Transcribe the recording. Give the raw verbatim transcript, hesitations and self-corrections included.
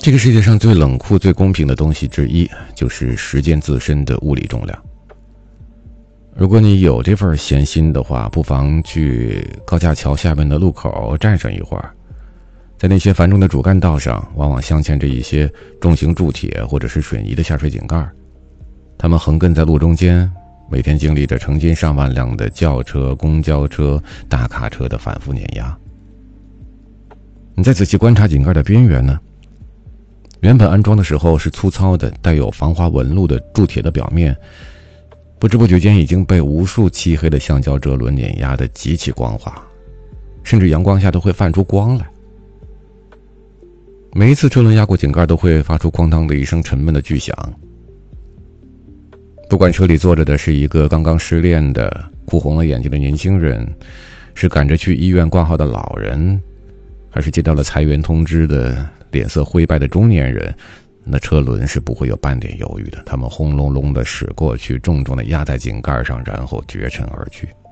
这个世界上最冷酷最公平的东西之一就是时间自身的物理重量。如果你有这份闲心的话，不妨去高架桥下面的路口站上一会儿，在那些繁重的主干道上往往镶嵌着一些重型铸铁或者是水泥的下水井盖，它们横亘在路中间，每天经历着成千上万辆的轿车、公交车、大卡车的反复碾压。你再仔细观察井盖的边缘呢，原本安装的时候是粗糙的带有防滑纹路的铸铁的表面，不知不觉间已经被无数漆黑的橡胶车轮碾压得极其光滑，甚至阳光下都会泛出光来。每一次车轮压过井盖都会发出哐当的一声沉闷的巨响。不管车里坐着的是一个刚刚失恋的哭红了眼睛的年轻人，是赶着去医院挂号的老人，还是接到了裁员通知的脸色灰白的中年人，那车轮是不会有半点犹豫的，他们轰隆隆地驶过去，重重地压在井盖上，然后绝尘而去。